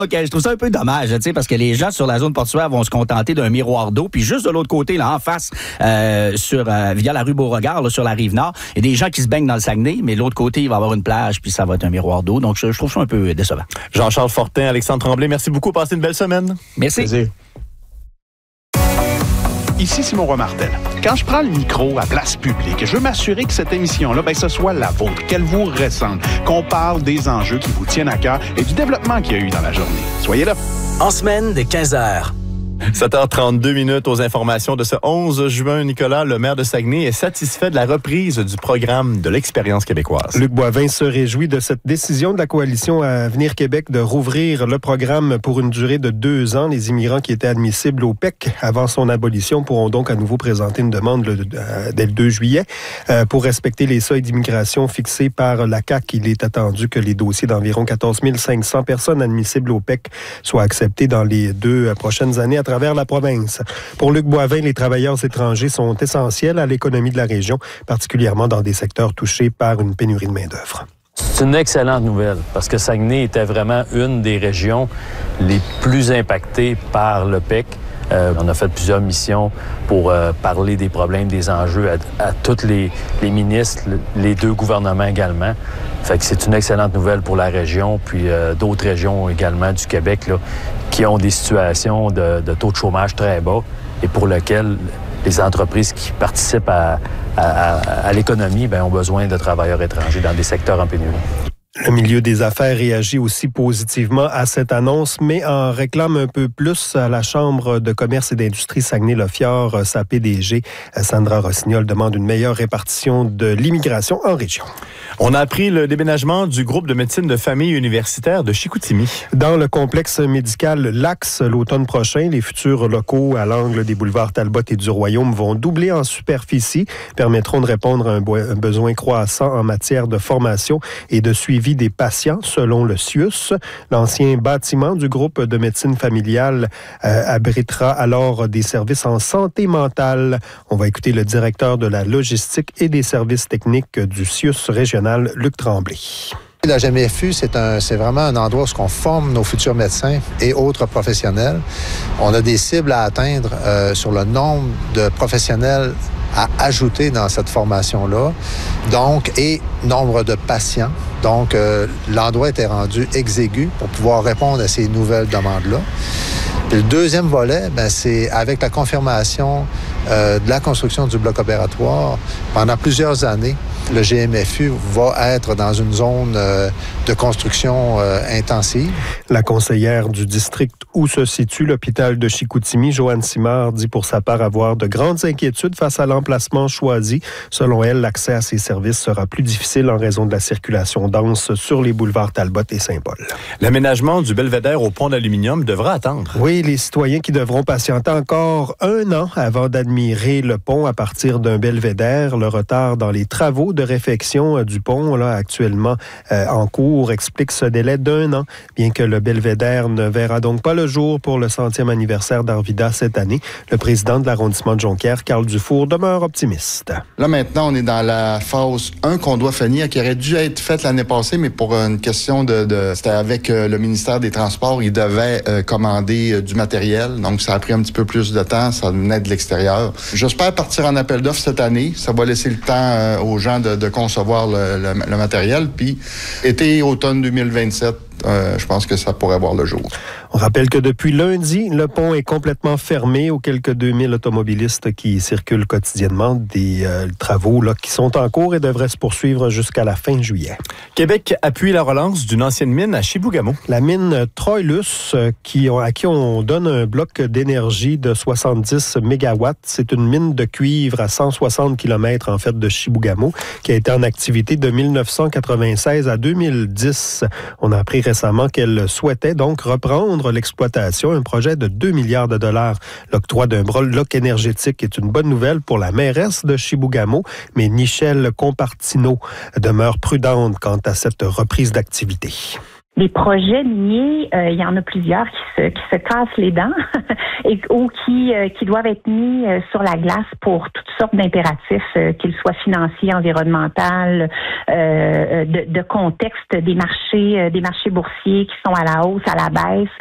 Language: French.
OK, je trouve ça un peu dommage, tu sais, parce que les gens sur la zone portuaire vont se contenter d'un miroir d'eau, puis juste de l'autre côté, là, en face, via la rue Beauregard, là, sur la Rive-Nord, il y a des gens qui se baignent dans le Saguenay, mais de l'autre côté, il va y avoir une plage, puis ça va être un miroir d'eau. Donc, je trouve ça un peu décevant. Jean-Charles Fortin, Alexandre Tremblay, merci beaucoup. Passez une belle semaine. Merci. Plaisir. Ici Simon Roy-Martel. Quand je prends le micro à place publique, je veux m'assurer que cette émission-là, ce soit la vôtre, qu'elle vous ressemble, qu'on parle des enjeux qui vous tiennent à cœur et du développement qu'il y a eu dans la journée. Soyez là. En semaine dès 15h. 7h32 aux informations de ce 11 juin. Nicolas, le maire de Saguenay, est satisfait de la reprise du programme de l'expérience québécoise. Luc Boivin se réjouit de cette décision de la coalition Avenir Québec de rouvrir le programme pour une durée de 2 ans. Les immigrants qui étaient admissibles au PEC avant son abolition pourront donc à nouveau présenter une demande dès le 2 juillet. Pour respecter les seuils d'immigration fixés par la CAQ, il est attendu que les dossiers d'environ 14 500 personnes admissibles au PEC soient acceptés dans les 2 prochaines années à travers la province. Pour Luc Boivin, les travailleurs étrangers sont essentiels à l'économie de la région, particulièrement dans des secteurs touchés par une pénurie de main-d'œuvre. C'est une excellente nouvelle parce que Saguenay était vraiment une des régions les plus impactées par le PEC. On a fait plusieurs missions pour parler des problèmes, des enjeux à tous les ministres, les 2 gouvernements également. Fait que c'est une excellente nouvelle pour la région, puis d'autres régions également du Québec là, qui ont des situations de taux de chômage très bas et pour lesquels les entreprises qui participent à l'économie ont besoin de travailleurs étrangers dans des secteurs en pénurie. Le milieu des affaires réagit aussi positivement à cette annonce, mais en réclame un peu plus à la Chambre de commerce et d'industrie Saguenay-Lafiore. Sa PDG, Sandra Rossignol, demande une meilleure répartition de l'immigration en région. On a appris le déménagement du groupe de médecine de famille universitaire de Chicoutimi. Dans le complexe médical L'Axe, l'automne prochain, les futurs locaux à l'angle des boulevards Talbot et du Royaume vont doubler en superficie, permettront de répondre à un besoin croissant en matière de formation et de suivi des patients, selon le CIUS. L'ancien bâtiment du groupe de médecine familiale abritera alors des services en santé mentale. On va écouter le directeur de la logistique et des services techniques du CIUS régional, Luc Tremblay. La GMFU, c'est vraiment un endroit où on forme nos futurs médecins et autres professionnels. On a des cibles à atteindre sur le nombre de professionnels à ajouter dans cette formation-là, donc, et nombre de patients. Donc, l'endroit était rendu exigu pour pouvoir répondre à ces nouvelles demandes-là. Le deuxième volet, c'est avec la confirmation de la construction du bloc opératoire. Pendant plusieurs années, le GMFU va être dans une zone de construction intensive. La conseillère du district où se situe l'hôpital de Chicoutimi, Joanne Simard, dit pour sa part avoir de grandes inquiétudes face à l'emplacement choisi. Selon elle, l'accès à ces services sera plus difficile en raison de la circulation dense sur les boulevards Talbot et Saint-Paul. L'aménagement du belvédère au pont d'aluminium devra attendre. Oui, les citoyens qui devront patienter encore 1 an avant d'admirer le pont à partir d'un belvédère. Le retard dans les travaux de réfection du pont, là, actuellement en cours, explique ce délai d'1 an, bien que le belvédère ne verra donc pas le jour pour le 100e anniversaire d'Arvida cette année. Le président de l'arrondissement de Jonquière, Carl Dufour, demeure optimiste. Là, maintenant, on est dans la phase 1 qu'on doit finir, qui aurait dû être faite l'année passée, mais pour une question c'était avec le ministère des Transports, il devait commander du matériel, donc ça a pris un petit peu plus de temps, ça venait de l'extérieur. J'espère partir en appel d'offres cette année, ça va laisser le temps aux gens de concevoir le matériel, puis été-automne 2027, je pense que ça pourrait voir le jour. On rappelle que depuis lundi, le pont est complètement fermé aux quelques 2000 automobilistes qui circulent quotidiennement. Des travaux là, qui sont en cours et devraient se poursuivre jusqu'à la fin juillet. Québec appuie la relance d'une ancienne mine à Chibougamau. La mine Troilus, à qui on donne un bloc d'énergie de 70 mégawatts. C'est une mine de cuivre à 160 km en fait de Chibougamau qui a été en activité de 1996 à 2010. On a appris récemment qu'elle souhaitait donc reprendre l'exploitation, un projet de 2 milliards de dollars. L'octroi d'un bloc énergétique est une bonne nouvelle pour la mairesse de Chibougamau, mais Michelle Compartino demeure prudente quant à cette reprise d'activité. Les projets miniers, il y en a plusieurs qui se cassent les dents ou qui doivent être mis sur la glace pour toutes sortes d'impératifs, qu'ils soient financiers, environnementaux, de contexte des marchés boursiers qui sont à la hausse, à la baisse.